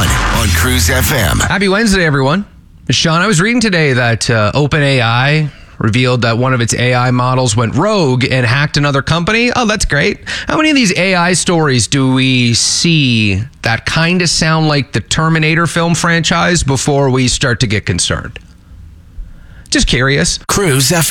Sean on Cruise FM. Happy Wednesday, everyone. Sean, I was reading today that OpenAI revealed that one of its AI models went rogue and hacked another company. Oh, that's great. How many of these AI stories do we see that kind of sound like the Terminator film franchise before we start to get concerned? Just curious. Cruise FM.